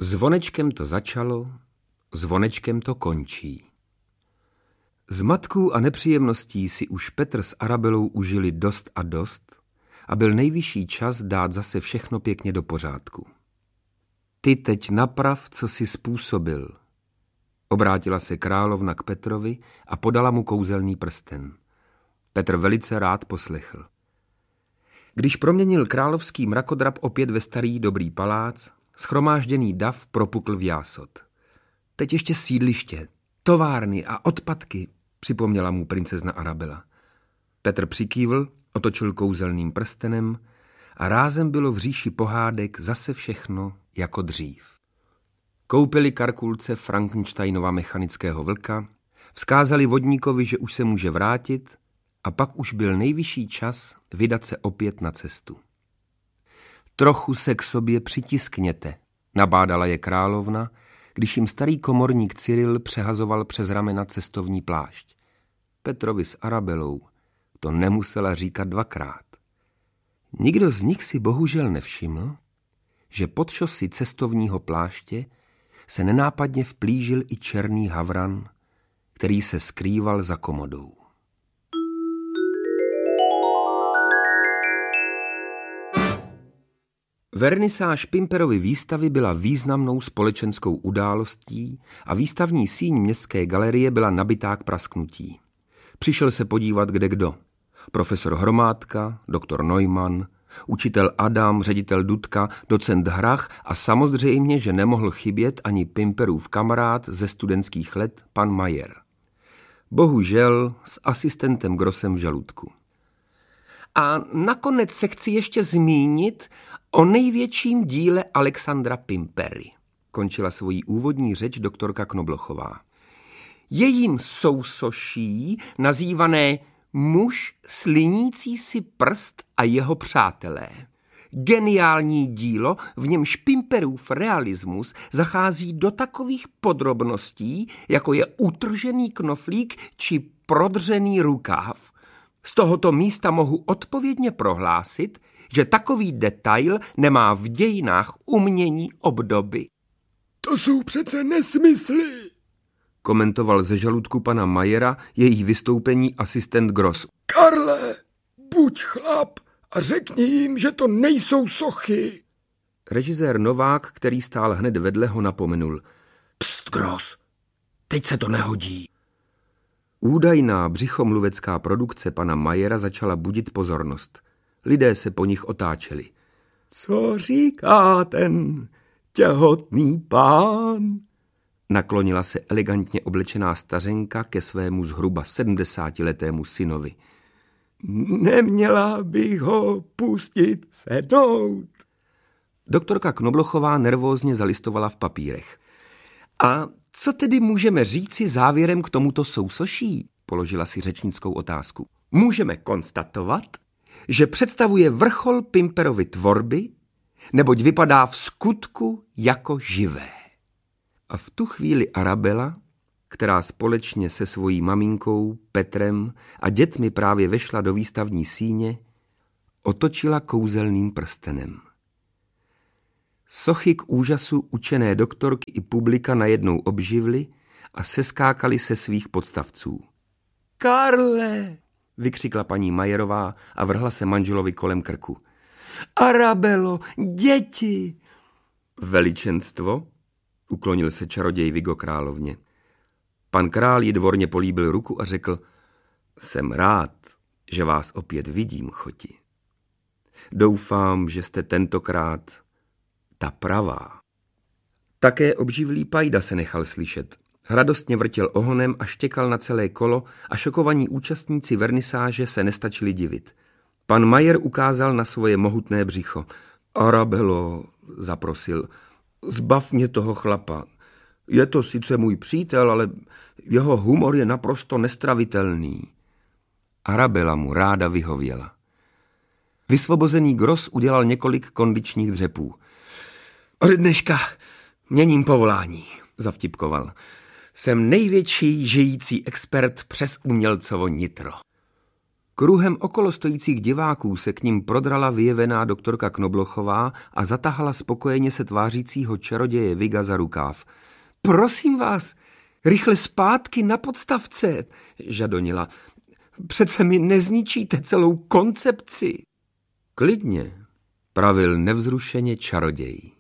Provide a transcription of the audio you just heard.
Zvonečkem to začalo, zvonečkem to končí. Zmatků a nepříjemností si už Petr s Arabelou užili dost a byl nejvyšší čas dát zase všechno pěkně do pořádku. Ty teď naprav, co jsi způsobil. Obrátila se královna k Petrovi a podala mu kouzelný prsten. Petr velice rád poslechl. Když proměnil královský mrakodrap opět ve starý dobrý palác, shromážděný dav propukl v jásot. Teď ještě sídliště, továrny a odpadky, připomněla mu princezna Arabela. Petr přikývl, otočil kouzelným prstenem a rázem bylo v říši pohádek zase všechno jako dřív. Koupili Karkulce Frankensteinova mechanického vlka, vzkázali vodníkovi, že už se může vrátit, a pak už byl nejvyšší čas vydat se opět na cestu. Trochu se k sobě přitiskněte, nabádala je královna, když jim starý komorník Cyril přehazoval přes ramena cestovní plášť. Petrovi s Arabelou to nemusela říkat dvakrát. Nikdo z nich si bohužel nevšiml, že pod šosy cestovního pláště se nenápadně vplížil i černý havran, který se skrýval za komodou. Vernisáž Pimperovy výstavy byla významnou společenskou událostí a výstavní síň městské galerie byla nabitá k prasknutí. Přišel se podívat kdekdo. Profesor Hromádka, doktor Neumann, učitel Adam, ředitel Dudka, docent Hrach a samozřejmě, že nemohl chybět ani Pimperův kamarád ze studentských let, pan Majer. Bohužel s asistentem Grossem v žaludku. A nakonec se chci ještě zmínit o největším díle Alexandra Pimpery, končila svoji úvodní řeč doktorka Knoblochová. Jejím sousoší, nazývané Muž slinící si prst a jeho přátelé. Geniální dílo, v němž Pimperův realismus zachází do takových podrobností, jako je utržený knoflík či prodřený rukáv. Z tohoto místa mohu odpovědně prohlásit, že takový detail nemá v dějinách umění obdoby. To jsou přece nesmysly, komentoval ze žaludku pana Majera jejich vystoupení asistent Gross. Karle, buď chlap a řekni jim, že to nejsou sochy. Režisér Novák, který stál hned vedle, ho napomenul. Pst, Gross, teď se to nehodí. Údajná břichomluvecká produkce pana Majera začala budit pozornost. Lidé se po nich otáčeli. Co říká ten těhotný pán? Naklonila se elegantně oblečená stařenka ke svému zhruba 70letému synovi. Neměla bych ho pustit sednout. Doktorka Knoblochová nervózně zalistovala v papírech. A co tedy můžeme říci závěrem k tomuto sousoší? Položila si řečnickou otázku. Můžeme konstatovat, že představuje vrchol Pimperovy tvorby, neboť vypadá v skutku jako živé. A v tu chvíli Arabela, která společně se svojí maminkou, Petrem a dětmi právě vešla do výstavní síně, otočila kouzelným prstenem. Sochy k úžasu učené doktorky i publika najednou obživly a seskákali se svých podstavců. Karle, vykřikla paní Majerová a vrhla se manželovi kolem krku. Arabelo, děti! Veličenstvo, uklonil se čaroděj Vigo královně. Pan král jí dvorně políbil ruku a řekl, jsem rád, že vás opět vidím, choti. Doufám, že jste tentokrát ta pravá. Také obživlý pajda se nechal slyšet. Radostně vrtěl ohonem a štěkal na celé kolo a šokovaní účastníci vernisáže se nestačili divit. Pan Majer ukázal na svoje mohutné břicho. Arabelo, zaprosil, zbav mě toho chlapa. Je to sice můj přítel, ale jeho humor je naprosto nestravitelný. Arabela mu ráda vyhověla. Vysvobozený Gross udělal několik kondičních dřepů. Od dneška měním povolání, zavtipkoval. Jsem největší žijící expert přes umělcovo nitro. Kruhem okolo stojících diváků se k ním prodrala vyjevená doktorka Knoblochová a zatahala spokojeně se tvářícího čaroděje Viga za rukáv. Prosím vás, rychle zpátky na podstavce, žadonila. Přece mi nezničíte celou koncepci. Klidně, pravil nevzrušeně čaroděj.